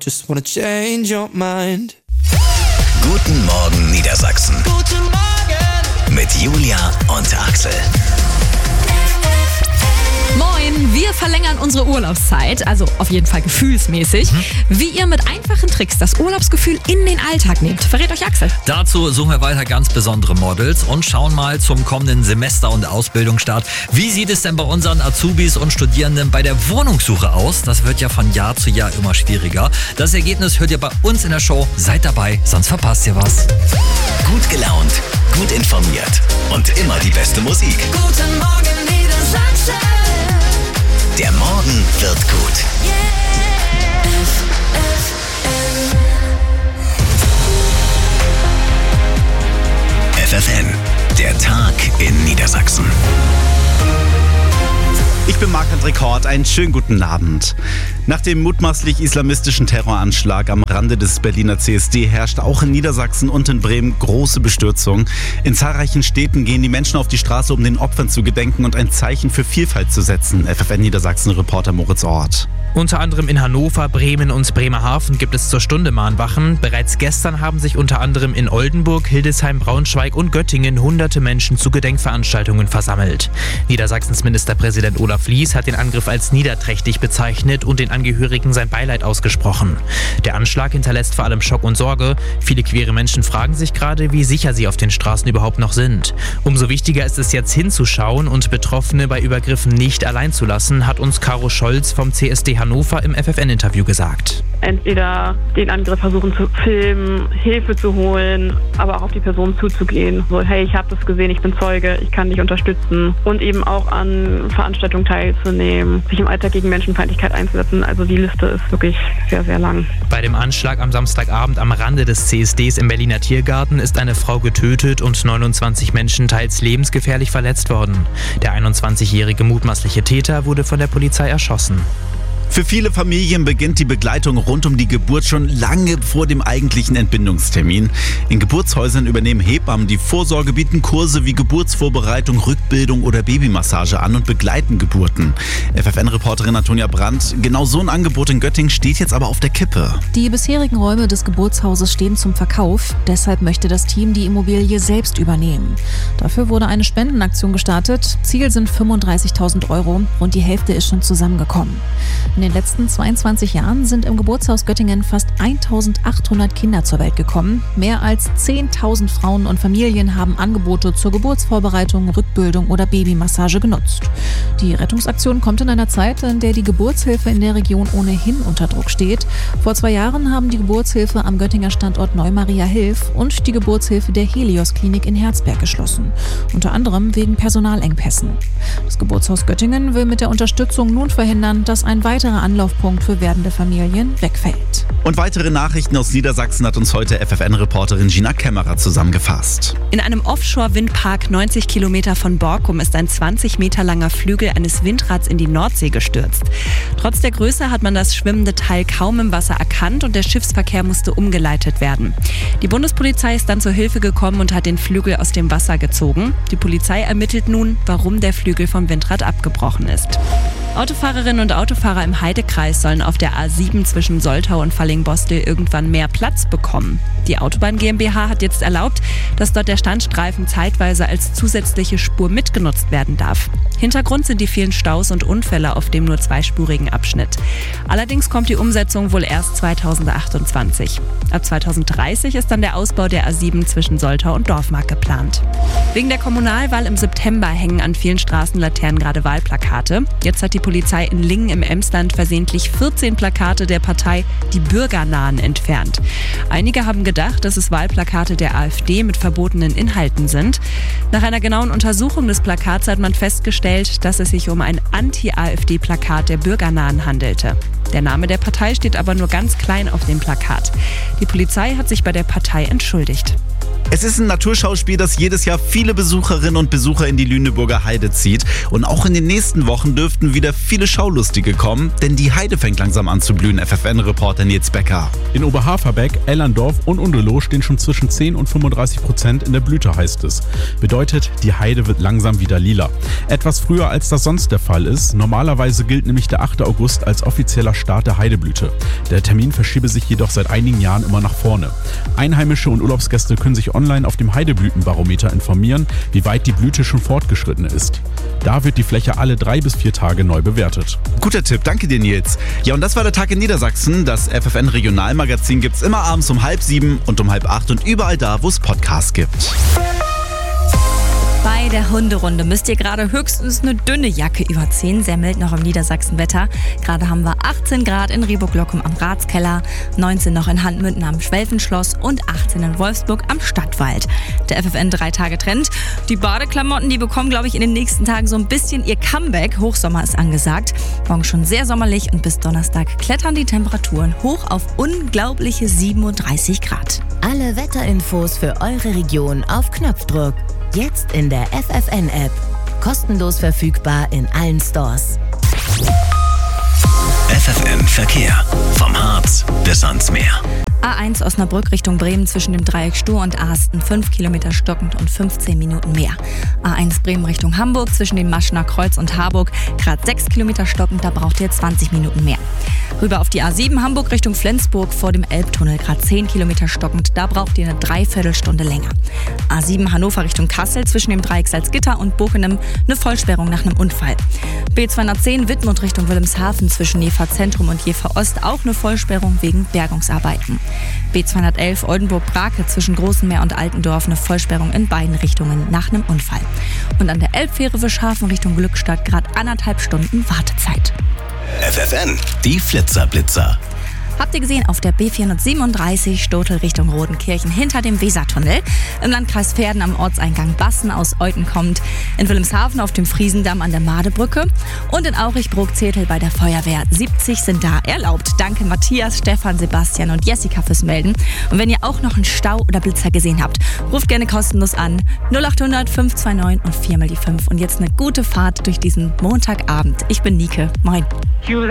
Just wanna change your mind. Guten Morgen Niedersachsen. Guten Morgen. Mit Julia und Axel. Moin, wir verlängern unsere Urlaubszeit, also auf jeden Fall gefühlsmäßig. Wie ihr mit einfachen Tricks das Urlaubsgefühl in den Alltag nehmt, verrät euch Axel. Dazu suchen wir weiter ganz besondere Models und schauen mal zum kommenden Semester- und Ausbildungsstart. Wie sieht es denn bei unseren Azubis und Studierenden bei der Wohnungssuche aus? Das wird ja von Jahr zu Jahr immer schwieriger. Das Ergebnis hört ihr bei uns in der Show. Seid dabei, sonst verpasst ihr was. Gut gelaunt, gut informiert und immer die beste Musik. Guten Morgen Niedersachsen. Der Morgen wird gut. FFN, der Tag in Niedersachsen. Ich bin Marc-André Kort, einen schönen guten Abend. Nach dem mutmaßlich islamistischen Terroranschlag am Rande des Berliner CSD herrscht auch in Niedersachsen und in Bremen große Bestürzung. In zahlreichen Städten gehen die Menschen auf die Straße, um den Opfern zu gedenken und ein Zeichen für Vielfalt zu setzen. FFN Niedersachsen-Reporter Moritz Ort. Unter anderem in Hannover, Bremen und Bremerhaven gibt es zur Stunde Mahnwachen. Bereits gestern haben sich unter anderem in Oldenburg, Hildesheim, Braunschweig und Göttingen hunderte Menschen zu Gedenkveranstaltungen versammelt. Niedersachsens Ministerpräsident Olaf Lies hat den Angriff als niederträchtig bezeichnet und den Angehörigen sein Beileid ausgesprochen. Der Anschlag hinterlässt vor allem Schock und Sorge. Viele queere Menschen fragen sich gerade, wie sicher sie auf den Straßen überhaupt noch sind. Umso wichtiger ist es jetzt hinzuschauen und Betroffene bei Übergriffen nicht allein zu lassen, hat uns Caro Scholz vom CSD Hannover im FFN-Interview gesagt. Entweder den Angriff versuchen zu filmen, Hilfe zu holen, aber auch auf die Person zuzugehen. So, hey, ich habe das gesehen, ich bin Zeuge, ich kann dich unterstützen. Und eben auch an Veranstaltungen teilzunehmen, sich im Alltag gegen Menschenfeindlichkeit einzusetzen. Also die Liste ist wirklich sehr, sehr lang. Bei dem Anschlag am Samstagabend am Rande des CSDs im Berliner Tiergarten ist eine Frau getötet und 29 Menschen teils lebensgefährlich verletzt worden. Der 21-jährige mutmaßliche Täter wurde von der Polizei erschossen. Für viele Familien beginnt die Begleitung rund um die Geburt schon lange vor dem eigentlichen Entbindungstermin. In Geburtshäusern übernehmen Hebammen die Vorsorge, bieten Kurse wie Geburtsvorbereitung, Rückbildung oder Babymassage an und begleiten Geburten. FFN-Reporterin Antonia Brandt, genau so ein Angebot in Göttingen steht jetzt aber auf der Kippe. Die bisherigen Räume des Geburtshauses stehen zum Verkauf. Deshalb möchte das Team die Immobilie selbst übernehmen. Dafür wurde eine Spendenaktion gestartet. Ziel sind 35.000 €. Rund die Hälfte ist schon zusammengekommen. In den letzten 22 Jahren sind im Geburtshaus Göttingen fast 1.800 Kinder zur Welt gekommen. Mehr als 10.000 Frauen und Familien haben Angebote zur Geburtsvorbereitung, Rückbildung oder Babymassage genutzt. Die Rettungsaktion kommt in einer Zeit, in der die Geburtshilfe in der Region ohnehin unter Druck steht. Vor 2 Jahren haben die Geburtshilfe am Göttinger Standort Neumaria Hilf und die Geburtshilfe der Helios-Klinik in Herzberg geschlossen. Unter anderem wegen Personalengpässen. Das Geburtshaus Göttingen will mit der Unterstützung nun verhindern, dass ein weiterer Anlaufpunkt für werdende Familien wegfällt. Und weitere Nachrichten aus Niedersachsen hat uns heute FFN-Reporterin Gina Kämmerer zusammengefasst. In einem Offshore-Windpark 90 Kilometer von Borkum ist ein 20 Meter langer Flügel eines Windrads in die Nordsee gestürzt. Trotz der Größe hat man das schwimmende Teil kaum im Wasser erkannt und der Schiffsverkehr musste umgeleitet werden. Die Bundespolizei ist dann zur Hilfe gekommen und hat den Flügel aus dem Wasser gezogen. Die Polizei ermittelt nun, warum der Flügel vom Windrad abgebrochen ist. Autofahrerinnen und Autofahrer im Heidekreis sollen auf der A7 zwischen Soltau und Fallingbostel irgendwann mehr Platz bekommen. Die Autobahn GmbH hat jetzt erlaubt, dass dort der Standstreifen zeitweise als zusätzliche Spur mitgenutzt werden darf. Hintergrund sind die vielen Staus und Unfälle auf dem nur zweispurigen Abschnitt. Allerdings kommt die Umsetzung wohl erst 2028. Ab 2030 ist dann der Ausbau der A7 zwischen Soltau und Dorfmark geplant. Wegen der Kommunalwahl im September hängen an vielen Straßenlaternen gerade Wahlplakate. Jetzt hat die Polizei in Lingen im Emsland versehentlich 14 Plakate der Partei Die Bürgernahen entfernt. Einige haben gedacht, dass es Wahlplakate der AfD mit verbotenen Inhalten sind. Nach einer genauen Untersuchung des Plakats hat man festgestellt, dass es sich um ein Anti-AfD-Plakat der Bürgernahen handelte. Der Name der Partei steht aber nur ganz klein auf dem Plakat. Die Polizei hat sich bei der Partei entschuldigt. Es ist ein Naturschauspiel, das jedes Jahr viele Besucherinnen und Besucher in die Lüneburger Heide zieht. Und auch in den nächsten Wochen dürften wieder viele Schaulustige kommen, denn die Heide fängt langsam an zu blühen, FFN-Reporter Nils Becker. In Oberhaferbeck, Ellerndorf und Undeloh stehen schon zwischen 10 und 35% in der Blüte, heißt es. Bedeutet, die Heide wird langsam wieder lila. Etwas früher als das sonst der Fall ist. Normalerweise gilt nämlich der 8. August als offizieller Start der Heideblüte. Der Termin verschiebe sich jedoch seit einigen Jahren immer nach vorne. Einheimische und Urlaubsgäste können sich online auf dem Heideblütenbarometer informieren, wie weit die Blüte schon fortgeschritten ist. Da wird die Fläche alle 3 bis 4 Tage neu bewertet. Guter Tipp, danke dir Nils. Ja, und das war der Tag in Niedersachsen. Das FFN Regionalmagazin gibt's immer abends um 6:30 und um 7:30 und überall da, wo es Podcasts gibt. Bei der Hunderunde müsst ihr gerade höchstens eine dünne Jacke überziehen. Sehr mild noch im Niedersachsen-Wetter. Gerade haben wir 18 Grad in Rieburg-Lockum am Ratskeller, 19 noch in Handmünden am Schwelfenschloss und 18 in Wolfsburg am Stadtwald. Der FFN 3-Tage-Trend. Die Badeklamotten, die bekommen, glaube ich, in den nächsten Tagen so ein bisschen ihr Comeback. Hochsommer ist angesagt. Morgen schon sehr sommerlich und bis Donnerstag klettern die Temperaturen hoch auf unglaubliche 37 Grad. Alle Wetterinfos für eure Region auf Knopfdruck. Jetzt in der FFN-App. Kostenlos verfügbar in allen Stores. FFN Verkehr. Vom Harz bis ans Meer. A1 Osnabrück Richtung Bremen zwischen dem Dreieck Stur und Asten 5 Kilometer stockend und 15 Minuten mehr. A1 Bremen Richtung Hamburg zwischen dem Maschener Kreuz und Harburg gerade 6 Kilometer stockend, da braucht ihr 20 Minuten mehr. Rüber auf die A7 Hamburg Richtung Flensburg vor dem Elbtunnel gerade 10 Kilometer stockend, da braucht ihr eine Dreiviertelstunde länger. A7 Hannover Richtung Kassel zwischen dem Dreieck Salzgitter und Bochenem eine Vollsperrung nach einem Unfall. B210 Wittmund Richtung Wilhelmshaven zwischen Jever Zentrum und Jever Ost auch eine Vollsperrung wegen Bergungsarbeiten. B211 Oldenburg-Brake zwischen Großenmeer und Altendorf eine Vollsperrung in beiden Richtungen nach einem Unfall. Und an der Elbfähre Wischhafen Richtung Glückstadt gerade 1,5 Stunden Wartezeit. FFN, die Flitzer-Blitzer. Habt ihr gesehen auf der B437 Stotel Richtung Rodenkirchen hinter dem Wesertunnel. Im Landkreis Verden am Ortseingang Bassen aus Euten kommt. In Wilhelmshaven auf dem Friesendamm an der Madebrücke. Und in Aurichbrook-Zetel bei der Feuerwehr. 70 sind da erlaubt. Danke Matthias, Stefan, Sebastian und Jessica fürs Melden. Und wenn ihr auch noch einen Stau oder Blitzer gesehen habt, ruft gerne kostenlos an 0800 529 und 4 mal die 5. Und jetzt eine gute Fahrt durch diesen Montagabend. Ich bin Nike. Moin.